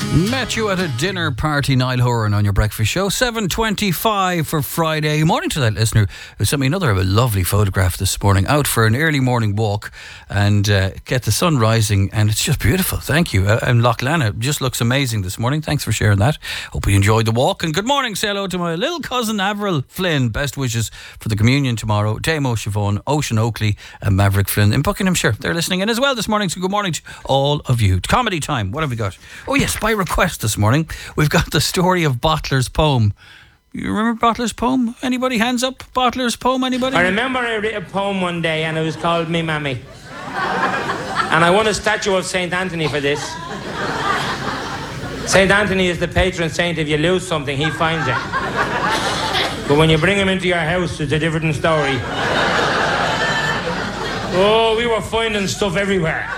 Met you at a dinner party, Niall Horan, on your breakfast show. 7:25 for Friday. Morning to that listener who sent me another lovely photograph this morning. Out for an early morning walk and get the sun rising, and it's just beautiful. Thank you. And Loch Lana just looks amazing this morning. Thanks for sharing that. Hope you enjoyed the walk. And good morning. Say hello to my little cousin Avril Flynn. Best wishes for the communion tomorrow. Damo Siobhan, Ocean Oakley, and Maverick Flynn in Buckinghamshire. They're listening in as well this morning. So good morning to all of you. Comedy time. What have we got? Oh yes, by request this morning, we've got the story of Bottler's poem. You remember Bottler's poem? Anybody? Hands up. Bottler's poem, anybody? I remember I wrote a poem one day and it was called Me Mammy. And I won a statue of St. Anthony for this. St. Anthony is the patron saint. If you lose something, he finds it. But when you bring him into your house, it's a different story. Oh, we were finding stuff everywhere.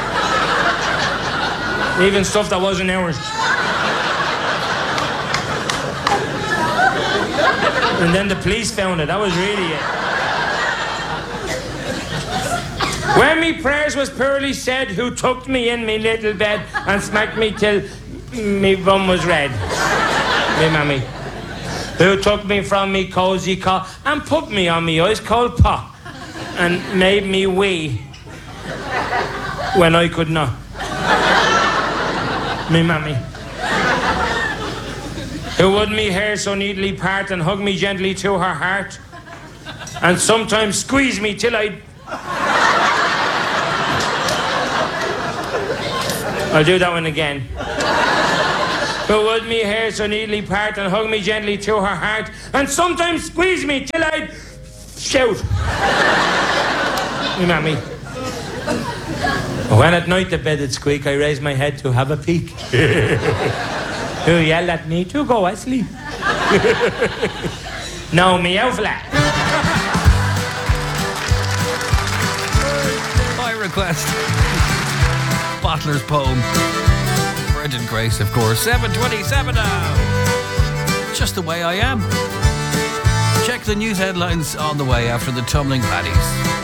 Even stuff that wasn't ours. And then the police found it. That was really it. When me prayers was poorly said, who tucked me in me little bed and smacked me till me bum was red. Me mammy. Who took me from me cozy cot and put me on me ice cold pot and made me wee when I could not. Me mammy. Who would me hair so neatly part and hug me gently to her heart and sometimes squeeze me till I'll do that one again. Who would me hair so neatly part and hug me gently to her heart and sometimes squeeze me till I'd shout. Me mammy. When at night the bed would squeak, I raise my head to have a peek. Who yell at me to go asleep. No, meow flat. By request, Bottler's poem. Brendan Grace, of course. 7:27 now. Just the way I am. Check the news headlines on the way after the Tumbling Paddies.